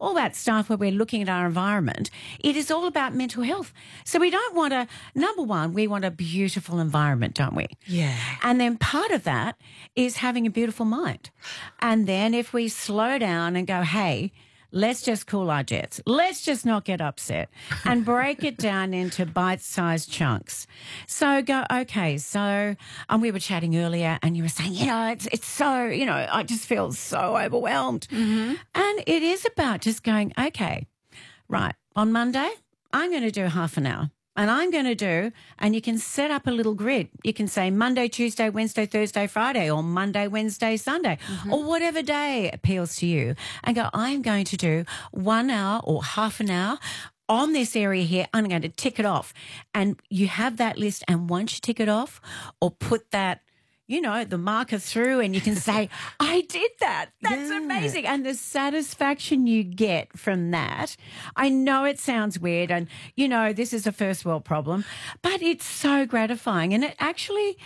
all that stuff where we're looking at our environment. It is all about mental health. So we don't want number one, we want a beautiful environment, don't we? Yeah. And then part of that is having a beautiful mind. And then if we slow down and go, hey, let's just cool our jets. Let's just not get upset and break it down into bite-sized chunks. So go, okay, so we were chatting earlier and you were saying, it's so, I just feel so overwhelmed. Mm-hmm. And it is about just going, okay, right, on Monday, I'm going to do half an hour. And I'm going to do, and you can set up a little grid. You can say Monday, Tuesday, Wednesday, Thursday, Friday, or Monday, Wednesday, Sunday, or whatever day appeals to you. And go, I'm going to do 1 hour or half an hour on this area here. I'm going to tick it off. And you have that list. And once you tick it off or put that, the marker through and you can say, I did that. That's amazing. And the satisfaction you get from that, I know it sounds weird and, this is a first world problem, but it's so gratifying and it actually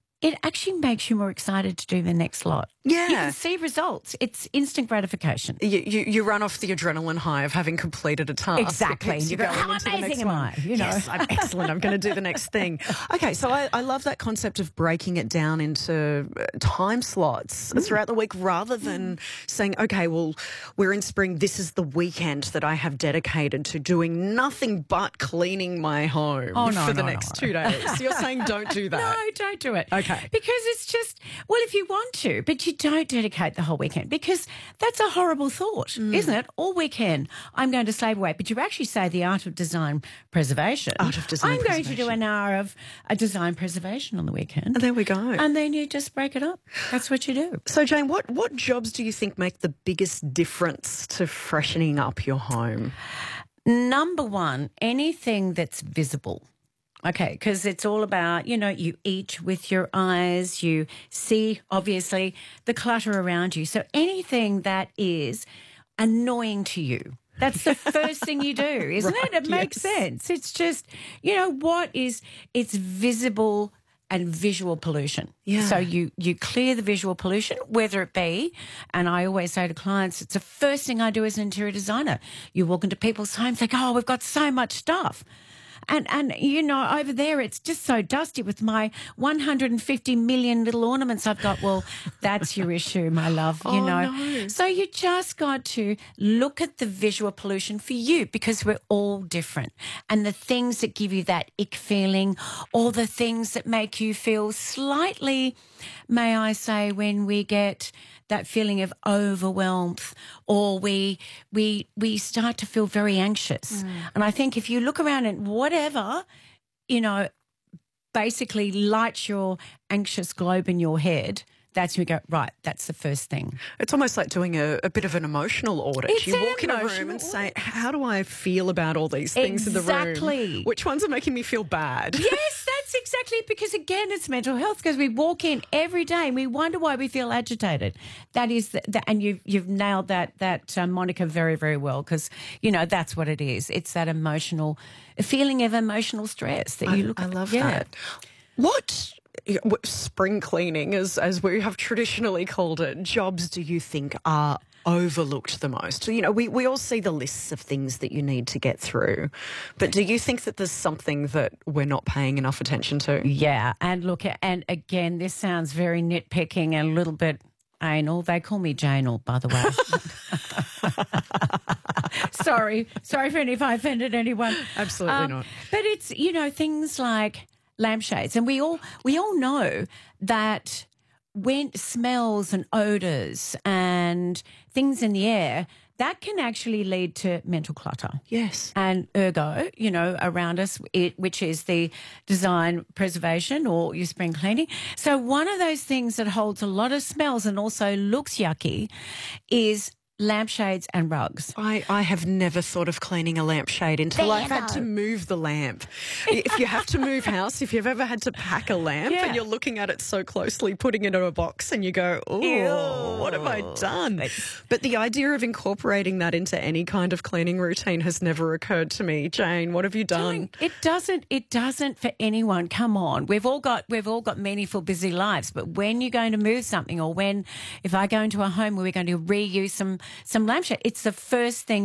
makes you more excited to do the next lot. Yeah. You can see results. It's instant gratification. You run off the adrenaline high of having completed a task. Exactly. You go, how amazing am I? Yes, I'm excellent. I'm going to do the next thing. Okay, so I love that concept of breaking it down into time slots throughout the week rather than saying, okay, well, we're in spring. This is the weekend that I have dedicated to doing nothing but cleaning my home for the next 2 days. So you're saying don't do that. No, don't do it. Okay. Because it's just, well, if you want to, but you don't dedicate the whole weekend because that's a horrible thought, isn't it? All weekend, I'm going to slave away. But you actually say the art of design preservation. Art of design I'm preservation. going to do an hour of a design preservation on the weekend. There we go. And then you just break it up. That's what you do. So, Jane, what jobs do you think make the biggest difference to freshening up your home? Number one, anything that's visible. Okay, because it's all about, you eat with your eyes, you see, obviously, the clutter around you. So anything that is annoying to you, that's the first thing you do, isn't it? It makes sense. It's just, it's visible and visual pollution. Yeah. So you clear the visual pollution, whether it be, and I always say to clients, it's the first thing I do as an interior designer. You walk into people's homes, they go, oh, we've got so much stuff. And over there, it's just so dusty with my 150 million little ornaments I've got. Well, that's your issue, my love, No. So you just got to look at the visual pollution for you because we're all different. And the things that give you that ick feeling or the things that make you feel slightly, may I say, when we get that feeling of overwhelmed or we start to feel very anxious. And I think if you look around and whatever, basically lights your anxious globe in your head, that's when we go, right, that's the first thing. It's almost like doing a bit of an emotional audit. It's you an walk in a room emotional and say, how do I feel about all these things in the room? Exactly. Which ones are making me feel bad? Yes, that's exactly, because again, it's mental health because we walk in every day and we wonder why we feel agitated. That is, and you've nailed that moniker very, very well because, that's what it is. It's that feeling of emotional stress that you look at. I love that. What spring cleaning, as we have traditionally called it, jobs do you think are overlooked the most? We all see the lists of things that you need to get through, but do you think that there's something that we're not paying enough attention to? Yeah, and look, and again, this sounds very nitpicking and a little bit anal. They call me Janel, by the way. Sorry for if I offended anyone. Absolutely not. But it's, things like lampshades. And we all know that when smells and odours and things in the air, that can actually lead to mental clutter. Yes. And ergo, around us, which is the design preservation or your spring cleaning. So one of those things that holds a lot of smells and also looks yucky is lampshades and rugs. I have never thought of cleaning a lampshade until I've had to move the lamp. If you have to move house, if you've ever had to pack a lamp and you're looking at it so closely, putting it in a box and you go, oh, what have I done? But the idea of incorporating that into any kind of cleaning routine has never occurred to me. Jane, what have you done? It doesn't for anyone. Come on. We've all got meaningful, busy lives, but when you're going to move something or if I go into a home where we're going to reuse some lampshade, it's the first thing